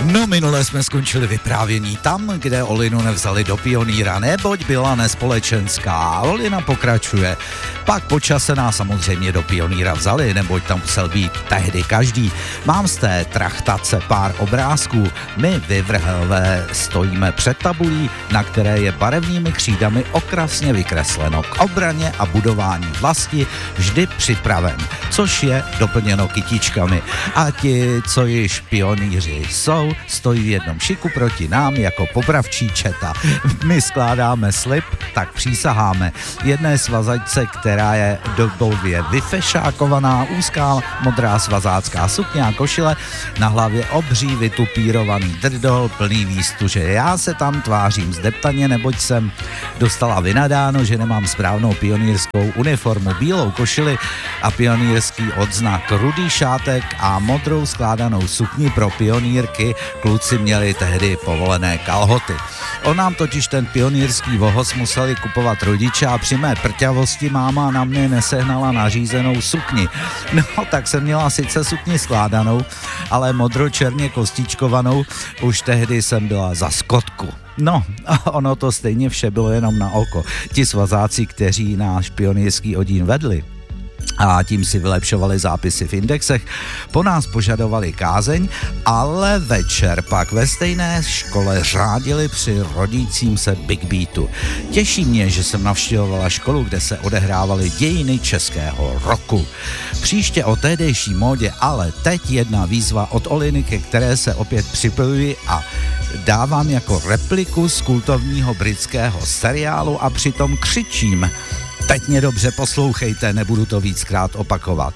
No minule jsme skončili vyprávění tam, kde Olinu nevzali do pionýra, neboť byla nespolečenská. Olina pokračuje. Pak po čase nás samozřejmě do pionýra vzali, neboť tam musel být tehdy každý. Mám z té trachtace pár obrázků. My vyvrhelové stojíme před tabulí, na které je barevnými křídami okrasně vykresleno k obraně a budování vlasti vždy připraven, což je doplněno kytičkami. A ti, co již pionýři jsou, stojí v jednom šiku proti nám jako popravčí četa. My skládáme slib, tak přísaháme. Jedné svazačce, která je dobově vyfešákovaná, úzká modrá svazácká sukně a košile, na hlavě obří vytupírovaný drdol plný výstuže. Já se tam tvářím zdeptaně, neboť jsem dostala vynadáno, že nemám správnou pionýrskou uniformu, bílou košili a pionýrský odznak, rudý šátek a modrou skládanou sukni pro pionýrky. Kluci měli tehdy povolené kalhoty. On nám totiž ten pionýrský vohoz museli kupovat rodiče a při mé prťavosti máma na mě nesehnala nařízenou sukni. No, tak jsem měla sice sukni skládanou, ale modro-černě kostičkovanou, už tehdy jsem byla za skotku. No, ono to stejně vše bylo jenom na oko. Ti svazáci, kteří náš pionýrský oddíl vedli, a tím si vylepšovali zápisy v indexech, po nás požadovali kázeň, ale večer pak ve stejné škole řádili při rodícím se Big Beatu. Těší mě, že jsem navštěvovala školu, kde se odehrávaly dějiny českého roku. Příště o tehdejší módě, ale teď jedna výzva od Oliny, ke které se opět připojuji a dávám jako repliku z kultovního britského seriálu a přitom křičím. Teď mě dobře poslouchejte, nebudu to víckrát opakovat.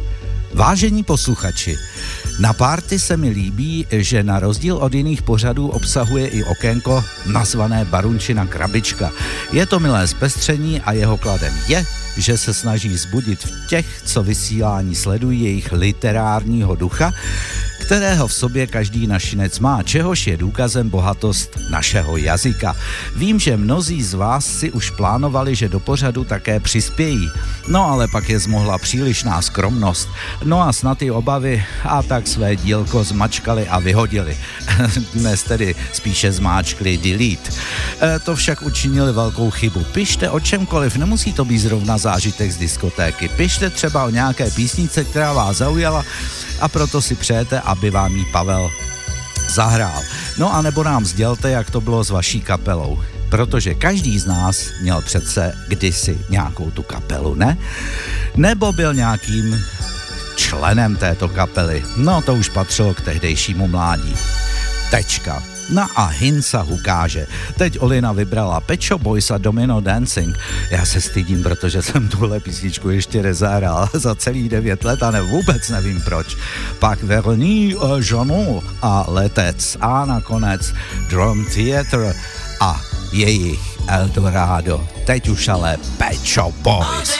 Vážení posluchači, na párty se mi líbí, že na rozdíl od jiných pořadů obsahuje i okénko nazvané Barunčina krabička. Je to milé zpestření a jeho kladem je, že se snaží vzbudit v těch, co vysílání sledují, jejich literárního ducha, kterého v sobě každý našinec má, čehož je důkazem bohatost našeho jazyka. Vím, že mnozí z vás si už plánovali, že do pořadu také přispějí. No ale pak je zmohla přílišná skromnost. No a snad i obavy a tak své dílko zmačkali a vyhodili. Dnes tedy spíše zmáčkli delete. To však učinili velkou chybu. Pište o čemkoliv, nemusí to být zrovna zážitek z diskotéky. Pište třeba o nějaké písnice, která vás zaujala a proto si přejete, aby vám ji Pavel zahrál. No a nebo nám sdělte, jak to bylo s vaší kapelou. Protože každý z nás měl přece kdysi nějakou tu kapelu, ne? Nebo byl nějakým členem této kapely. No to už patřilo k tehdejšímu mládí. Tečka. No a Hinsa ukáže. Teď Olina vybrala Pet Shop Boys a Domino Dancing. Já se stydím, protože jsem tuhle písničku ještě nezahrál za celý 9 let a vůbec nevím proč. Pak Vernie Jeannot a Letec a nakonec Drum Theater a jejich Eldorado. Teď už ale Pet Shop Boys.